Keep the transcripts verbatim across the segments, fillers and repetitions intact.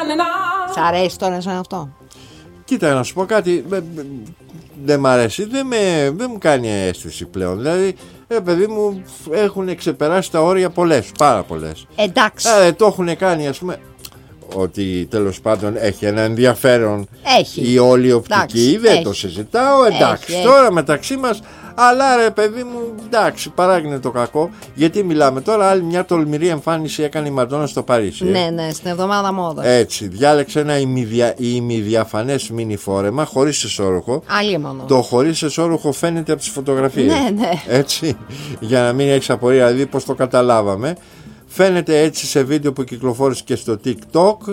Σ' αρέσει τώρα σαν αυτό? Κοίτα, να σου πω κάτι. Δεν μ' αρέσει, δεν, με, δεν μου κάνει αίσθηση πλέον. Δηλαδή, ε, παιδί μου, έχουν ξεπεράσει τα όρια πολλές, πάρα πολλές. Εντάξει. Ε, το έχουν κάνει, ας πούμε, ότι τέλος πάντων έχει ένα ενδιαφέρον. Έχει. Η όλη οπτική, εντάξει, δεν έχει. το συζητάω. Εντάξει, έχει, τώρα έχει. μεταξύ μας. Αλλά ρε παιδί μου, εντάξει, παράγεινε το κακό. Γιατί μιλάμε τώρα, άλλη μια τολμηρή εμφάνιση έκανε η Μαντόνα στο Παρίσι. Ναι, ναι, στην εβδομάδα μόδας. Έτσι, διάλεξε ένα ημιδια, ημιδιαφανές μίνι φόρεμα χωρίς εσώρουχο. Αλίμονο. Το χωρίς εσώρουχο φαίνεται από τις φωτογραφίες. Ναι, ναι. Έτσι, για να μην έχεις απορία, δηλαδή πώς το καταλάβαμε. Φαίνεται έτσι σε βίντεο που κυκλοφόρησε και στο TikTok,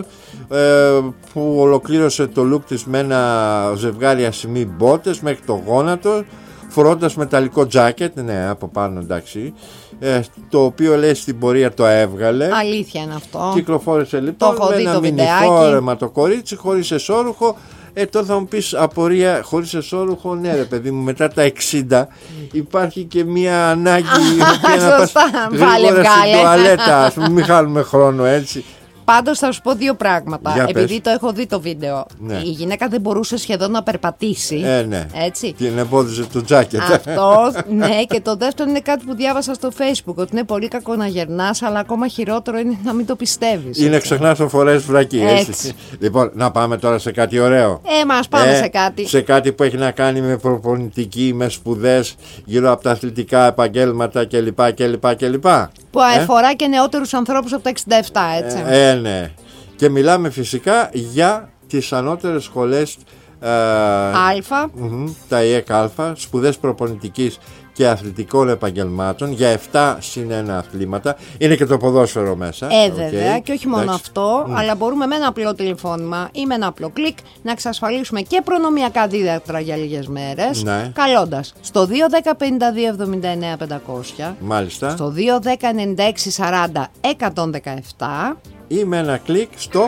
ε, που ολοκλήρωσε το look της με ένα ζευγάρι ασημί μπότες μέχρι το γόνατο, φορώντας μεταλλικό τζάκετ, ναι, από πάνω, εντάξει, ε, το οποίο λέει στην πορεία το έβγαλε. Αλήθεια είναι αυτό. Κυκλοφόρησε λοιπόν το με ένα μινιφόρεμα το κορίτσι, χωρίς εσώρουχο. Ε, τώρα θα μου πεις απορία, χωρίς εσώρουχο, ναι ρε παιδί μου, μετά τα εξήντα υπάρχει και μια ανάγκη να πας γρήγορα στην τουαλέτα, ας πούμε, μην χάνουμε χρόνο, έτσι. Πάντως θα σου πω δύο πράγματα. Για Επειδή πες. το έχω δει το βίντεο. Ναι. Η γυναίκα δεν μπορούσε σχεδόν να περπατήσει. Ε, ναι. Έτσι. Την εμπόδιζε το τζάκετ. Αυτό, ναι. Και το δεύτερο είναι κάτι που διάβασα στο Facebook. Ότι είναι πολύ κακό να γερνάς, αλλά ακόμα χειρότερο είναι να μην το πιστεύεις. Είναι ξεχνάς το φορές βρακί. Έτσι. Έτσι. Λοιπόν, να πάμε τώρα σε κάτι ωραίο. Ε, μας πάμε Ε, σε κάτι. Σε κάτι που έχει να κάνει με προπονητική, με σπουδές γύρω από τα αθλητικά επαγγέλματα κλπ. κλπ, κλπ. Που Ε? αφορά και νεότερους ανθρώπους από τα εξήντα επτά, έτσι. Ε, ε, ναι. Και μιλάμε φυσικά για τις ανώτερες σχολές ε, Αλφα. μ, τα ΙΕΚ Α, σπουδές προπονητικής και αθλητικών επαγγελμάτων για επτά συν ένα αθλήματα. Είναι και το ποδόσφαιρο μέσα. Ε, okay. βέβαια, και όχι μόνο Εντάξει. αυτό, Mm. αλλά μπορούμε με ένα απλό τηλεφώνημα ή με ένα απλό κλικ να εξασφαλίσουμε και προνομιακά δίδακτρα για λίγες μέρες. Ναι. Καλώντας στο δύο ένα μηδέν πέντε δύο εβδομήντα εννέα πεντακόσια, Μάλιστα. στο δύο ένα μηδέν ενενήντα έξι σαράντα εκατόν δεκαεπτά Ή με ένα κλικ στο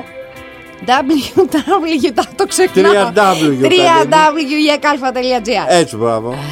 double-u double-u double-u, το ξεχνάω, τρία ντάμπλιου double-u double-u τελεία γεκ αλφα τελεία τζι άρ. Έτσι, μπράβο.